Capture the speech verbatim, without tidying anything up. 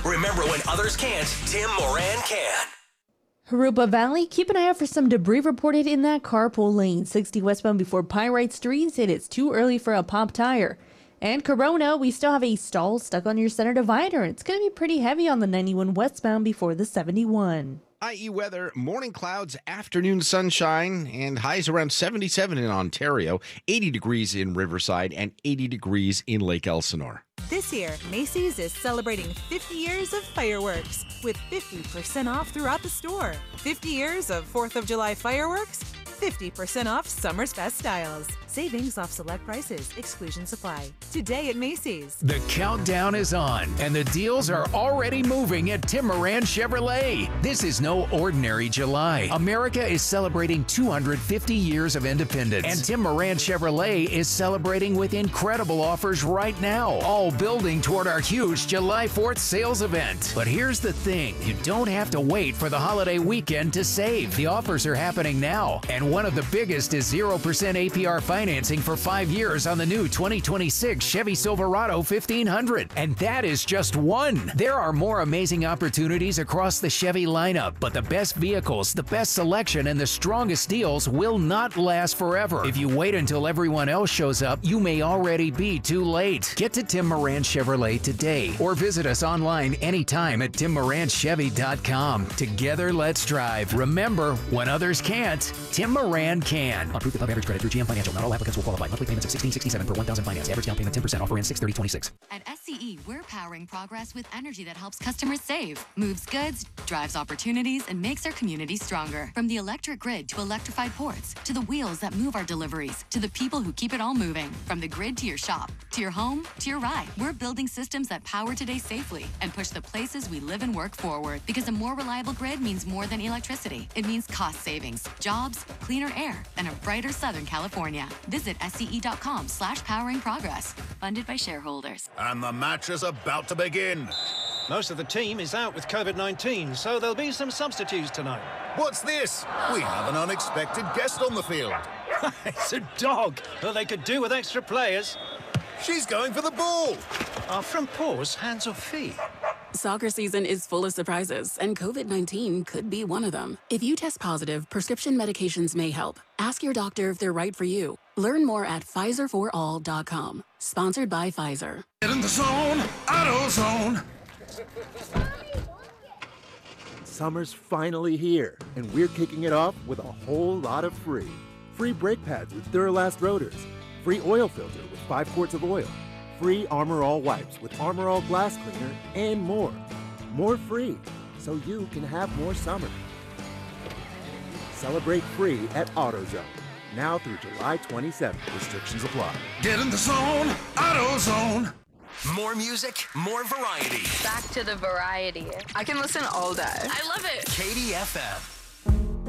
Remember, when others can't, Tim Moran can. Harupa Valley, keep an eye out for some debris reported in that carpool lane. sixty westbound before Pyrite Street, and it's too early for a pop tire. And Corona, we still have a stall stuck on your center divider. It's going to be pretty heavy on the ninety-one westbound before the seventy-one. I E weather, morning clouds, afternoon sunshine, and highs around seventy-seven in Ontario, eighty degrees in Riverside, and eighty degrees in Lake Elsinore. This year, Macy's is celebrating fifty years of fireworks with fifty percent off throughout the store. fifty years of fourth of July fireworks, fifty percent off summer's best styles. Savings off select prices. Exclusions apply. Today at Macy's. The countdown is on, and the deals are already moving at Tim Moran Chevrolet. This is no ordinary July. America is celebrating two hundred fifty years of independence, and Tim Moran Chevrolet is celebrating with incredible offers right now, all building toward our huge July fourth sales event. But here's the thing, you don't have to wait for the holiday weekend to save. The offers are happening now, and one of the biggest is zero percent A P R financing for five years on the new twenty twenty-six Chevy Silverado fifteen hundred. And that is just one. There are more amazing opportunities across the Chevy lineup, but the best vehicles, the best selection, and the strongest deals will not last forever. If you wait until everyone else shows up, you may already be too late. Get to Tim Moran Chevrolet today, or visit us online anytime at tim moran chevy dot com. Together, let's drive. Remember, when others can't, Tim Moran can. Approved above average credit through G M Financial. Not all applicants will qualify. Monthly payments of sixteen sixty-seven per one thousand finance. Average down payment ten percent. Offer ends six thirty twenty-six. At S C E, we're powering progress with energy that helps customers save, moves goods, drives opportunities, and makes our community stronger. From the electric grid to electrified ports, to the wheels that move our deliveries, to the people who keep it all moving. From the grid to your shop, to your home, to your ride. We're building systems that power today safely and push the places we live and work forward. Because a more reliable grid means more than electricity. It means cost savings, jobs, cleaner air, and a brighter Southern California. Visit sce.com slash powering progress. Funded by shareholders. And the match is about to begin. Most of the team is out with COVID nineteen, so there'll be some substitutes tonight. What's this? We have an unexpected guest on the field. It's a dog. Well, they could do with extra players. She's going for the ball. Are front paws hands or feet? Soccer season is full of surprises, and COVID nineteen could be one of them. If you test positive, prescription medications may help. Ask your doctor if they're right for you. Learn more at Pfizer for all dot com. Sponsored by Pfizer. Get in the zone, AutoZone. Summer's finally here, and we're kicking it off with a whole lot of free. Free brake pads with Duralast rotors. Free oil filter with five quarts of oil. Free Armor All wipes with Armor All glass cleaner, and more. More free, so you can have more summer. Celebrate free at AutoZone. Now through July twenty-seventh. Restrictions apply. Get in the zone, AutoZone. More music, more variety. Back to the variety. I can listen all day. I love it. K D F M.